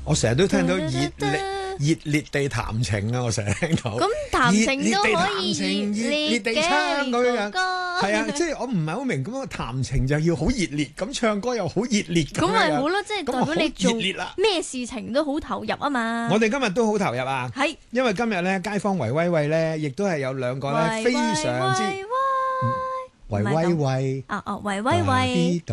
我成日都聽到熱烈地談情啊！我成日聽到。 咁談情都可以熱烈地唱咁樣。係啊，即係我唔係好明咁樣談情就要好熱烈，咁唱歌又好熱烈咁樣。 咁咪好咯，即係代表你做熱烈啦。 咩事情都好投入啊嘛。 我哋今日都好投入啊。 係。 因為今日咧，街坊維威惠咧，亦都係有兩個咧非常之。維威惠維威惠，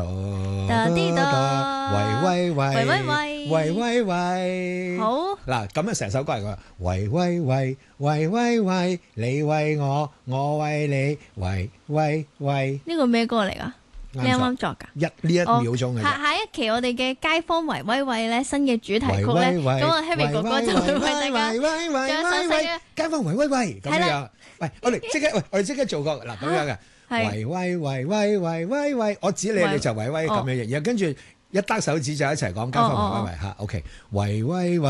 維威惠， 好嗱，咁啊成首歌嚟㗎，維威惠，維威惠，你為我，我為你，維威惠。 呢個咩歌嚟㗎？你啱啱作㗎？ 呢一秒鐘嘅。 下一期我哋嘅街坊維威惠咧，新嘅主題曲咧，咁啊 Harry 哥哥就會為大家將手勢嘅街坊維威惠咁樣。喂，我哋即刻做個嗱咁樣嘅。維威惠，我指你，你就維威咁樣，然後跟住一得手指就一齊講街坊維威惠嚇 ，OK， 維威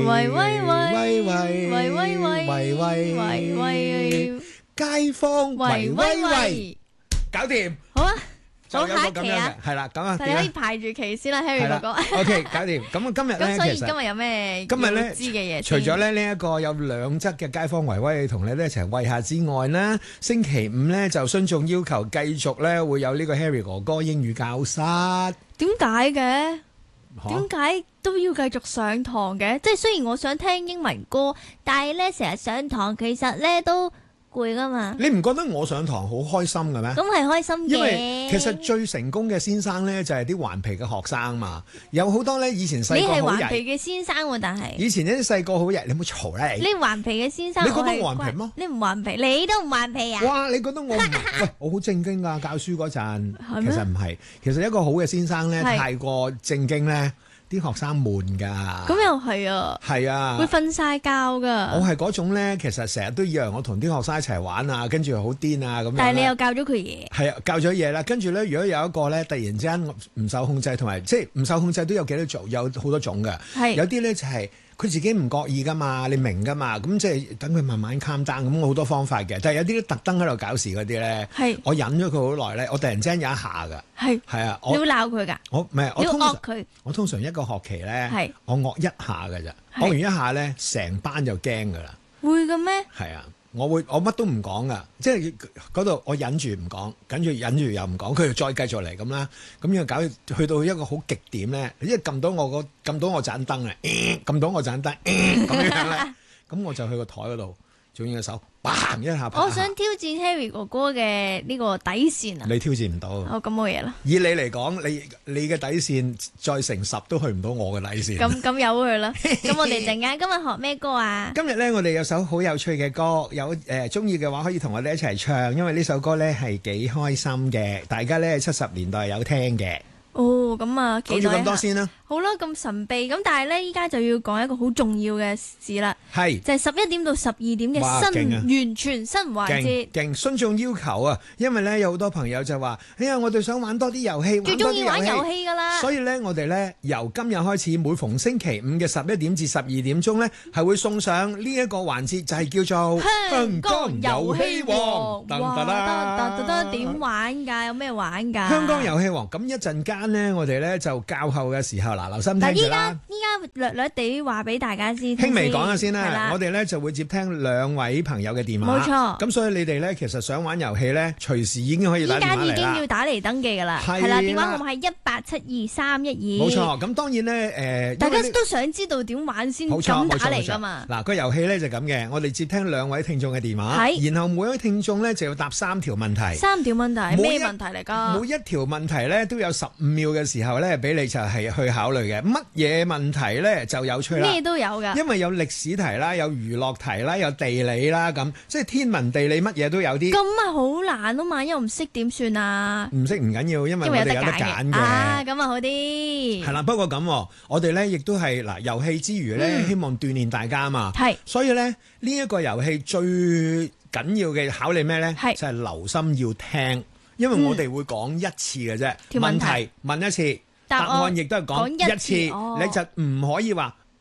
惠，街坊維威惠，搞掂， 好啊。 好，下一期啊，係啦，咁啊， 你可以排住期先啦 ，Harry 哥哥。 OK， 搞掂。咁啊，今日咧， 咁所以今日有咩今日咧知嘅嘢？ 除咗咧呢一個有兩則嘅街坊維威同你咧一齊慰下之外啦，星期五咧就徇眾要求繼續咧會有呢個 Harry 哥哥英語教室。 點解嘅？點解都要繼續上堂嘅？即係雖然我想聽英文歌，但係咧成日上堂，其實咧都攰噶嘛。 你唔覺得我上堂好開心嘅咩？ 咁係開心嘅。 因為其實最成功嘅先生咧就係啲頑皮嘅學生嘛，有好多咧以前細個好曳。你係頑皮嘅先生喎，但係以前啲細個好曳，你唔好嘈啦你。 你頑皮嘅先生， 你覺得我頑皮嗎？ 你唔頑皮，你都唔頑皮啊？ 哇！你覺得我唔喂，我好正經㗎，教書嗰陣，其實唔係，其實一個好嘅先生咧，太過正經咧。啲學生悶㗎， 咁又係啊， 係啊， 會瞓晒覺㗎。 我係嗰種咧，其實成日都以為我同啲學生一齊玩啊，跟住好癲啊咁樣。 但係你又教咗佢嘢，係啊，教咗嘢啦。跟住咧，如果有一個咧，突然之間唔受控制，同埋即係唔受控制都有幾多種，有好多種㗎。係有啲咧就係佢自己唔覺意㗎嘛，你明㗎嘛，咁即係等佢慢慢 calm down，咁好多方法嘅。但係有啲特登喺度搞事嗰啲咧，我忍咗佢好耐咧，我突然之間有一下㗎。係啊， 你會鬧佢㗎？ 我唔係， 你要惡佢。 我通常一個學期咧，我惡一下㗎咋，惡完一下咧，成班就驚㗎啦。 會嘅咩？ 係啊，我乜都唔講㗎，即係嗰度我忍住唔講，跟住忍住又唔講，佢就再繼續嚟咁啦，咁樣搞去到一個好極點咧，因為撳到我盞燈啊，撳到我盞燈咁樣咧，咁我就去個台嗰度，仲要個手。嘭一下， 我想挑戰 Harry 哥哥嘅呢個底線啊！ 你挑戰唔到， 咁冇嘢啦。 以你嚟講，你嘅底線再乘10都去唔到我嘅底線。 咁由佢啦。咁我哋陣間今日學咩歌啊？ 今日咧，我哋有首好有趣嘅歌，有中意嘅話可以同我哋一齊唱，因為呢首歌咧係幾開心嘅，大家咧70年代有聽嘅。 哦，咁啊，期待一下。講咗咁多先啦。 好啦，咁神秘咁，但係咧，依家就要講一個好重要嘅事啦。係就係11點到12點嘅完全新環節。勁徇眾要求啊！因為咧有好多朋友就話：哎呀，我哋想玩多啲遊戲， 最中意玩遊戲㗎啦。 所以咧，我哋咧由今日開始，每逢星期五嘅11點至12點鐘咧，係會送上呢一個環節，就係叫做香港遊戲王。 哇！點玩㗎？有咩玩㗎？ 香港遊戲王咁一陣間咧，我哋咧就較後嘅時候留心聽住啦。 依家略略地話俾大家知， 輕微講下先啦。我哋咧就會接聽2位朋友嘅電話。 冇錯。 咁所以你哋咧其實想玩遊戲咧，隨時已經可以打電話嚟啦。依家已經要打嚟登記㗎啦。係啦，電話號碼係1872312。 冇錯。咁當然咧， 大家都想知道點玩先咁打嚟㗎嘛。 嗱，個遊戲咧就咁嘅，我哋接聽2位聽眾嘅電話，然後每位聽眾咧就要答3條問題。 3條問題咩問題嚟㗎？ 每一條問題咧都有15秒嘅時候咧，俾你就係去考慮嘅。乜嘢問題咧就有趣啦？ 咩都有㗎。 因為有歷史題啦，有娛樂題啦，有地理啦，咁即係天文地理乜嘢都有啲。 咁啊好難啊嘛，因為我唔識點算啊？唔識唔緊要，因為我哋有得揀嘅。 啊，咁啊好啲。 係啦，不過咁，我哋咧亦都係嗱遊戲之餘咧，希望鍛鍊大家啊嘛。係。所以咧呢一個遊戲最緊要嘅考慮咩咧？係就係留心要聽，因為我哋會講一次嘅啫。問題問一次。答案亦都係講一次，你就唔可以話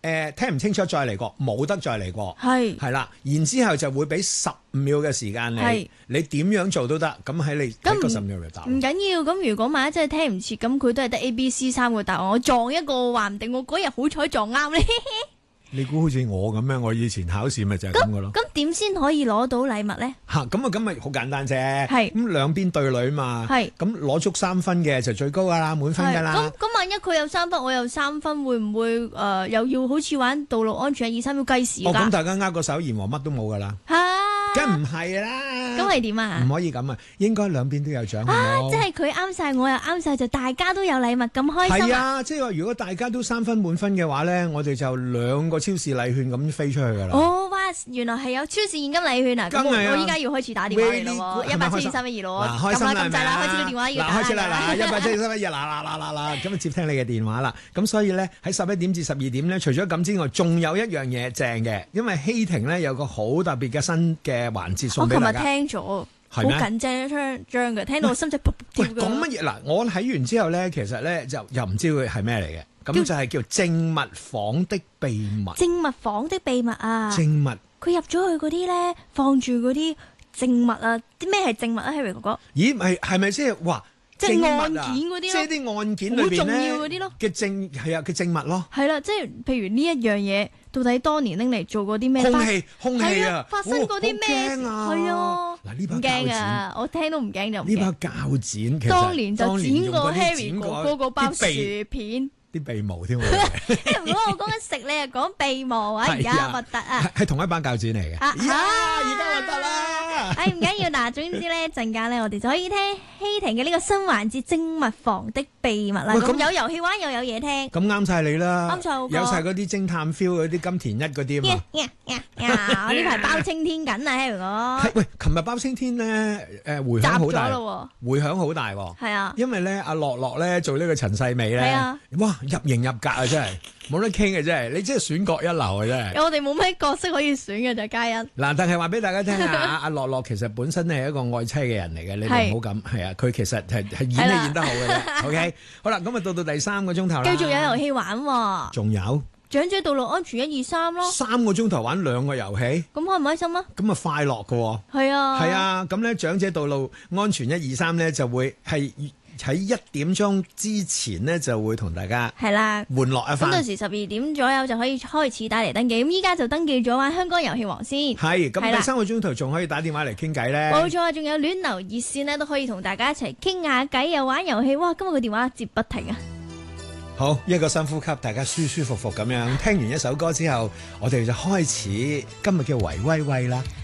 聽唔清楚再嚟過，冇得再嚟過，係啦，然之後就會俾15秒嘅時間你點樣做都得，咁喺你喺個15秒嚟答。 唔緊要，咁如果萬一真係聽唔切，咁佢都係得 A、B、C 3個答案，我撞一個話唔定我嗰日好彩撞啱咧。 你估好似我咁樣？我以前考試咪就係咁嘅咯。 咁點先可以攞到禮物咧？ 咁咪好簡單啫。咁兩邊對壘嘛。咁攞足3分嘅就最高噶啦，滿分噶啦。 咁萬一佢有3分，我有3分，會唔會又要好似玩道路安全1、2、3要計時㗎？ 咁大家握個手言和乜都冇噶啦。梗唔係啦。 咁係點啊？ 唔可以咁啊，應該兩邊都有獎。 即係佢啱晒，我又啱晒，就大家都有禮物，咁開心。 係啊，即係話如果大家都3分滿分嘅話咧，我哋就2個超市禮券咁飛出去噶啦。 哇！原來係有超市現金禮券啊！咁我依家要開始打電話嚟咯喎，172-312咯。 開心啦， 咁滯啦，開始個電話要打啦。 開始啦，172-312嗱，咁接聽你嘅電話啦。咁所以咧喺11點至12點咧，除咗咁之外，仲有一樣嘢正嘅，因為希婷咧有個好特別嘅新嘅環節送俾大家。 我琴日聽咗。好緊張嘅，聽到心仔噗噗跳嘅。 講乜嘢嗱？我睇完之後咧，其實咧就又唔知佢係咩嚟嘅，咁就係叫證物房的秘密。 證物房的秘密啊！ 證物， 佢入咗去嗰啲咧，放住嗰啲證物啊！啲咩係證物啊 ，Harry 哥哥？ 咦，係咪即係哇？ 即係案件嗰啲咯， 即係啲案件裏邊好重要嗰啲咯嘅證係啊嘅證物咯。 係啦，即係譬如呢一樣嘢，到底當年拎嚟做過啲咩？ 空氣啊， 發生過啲咩？係啊， 嗱呢把唔驚啊，我聽都唔驚就唔驚。 呢把鉸剪其實當年就剪過 Harry 哥哥嗰包薯片。 啲鼻毛添，如果我講緊食，你又講鼻毛啊！而家核突啊！ 係同一把鉸剪嚟嘅。而家核突啦！ 唔緊要嗱，總之咧陣間咧，我哋就可以聽希婷嘅呢個新環節《證物房的秘密》啦。咁有遊戲玩又有嘢聽， 咁啱晒你啦！ 啱晒我， 有晒嗰啲偵探 feel 嗰啲金田一嗰啲啊嘛！我呢排包青天緊啊，Harry 哥。 喂，琴日包青天咧，回響好大，回響好大。係啊， 因為咧阿樂樂咧做呢個陳世美咧，哇！入型入格啊，真係冇得傾嘅，真係你真係選角一流啊，真係。 我哋冇咩角色可以選嘅就嘉欣。 嗱，但係話俾大家聽下，阿樂樂其實本身係一個愛妻嘅人嚟嘅，你哋唔好咁係啊。佢其實係演都演得好嘅啫。OK， 好啦，咁啊到第3個鐘頭啦。 繼續有遊戲玩喎。 仲有長者道路安全1、2、3咯。3 個鐘頭玩2個遊戲， 咁開唔開心啊？ 咁啊快樂㗎。 係啊。 係啊，咁咧長者道路安全1、2、3咧就會係。喺1點鐘之前呢，就會同大家係啦玩樂一番。 咁到時12點左右就可以開始打嚟登記。咁依家就登記咗玩香港遊戲王先。 係咁第3個鐘頭仲可以打電話嚟傾偈咧。 冇錯，仲有暖流熱線呢，都可以同大家一齊傾下偈又玩遊戲。哇！今日個電話接不停啊！ 好，一個深呼吸，大家舒舒服服咁樣聽完一首歌之後，我哋就開始今日嘅維威威啦。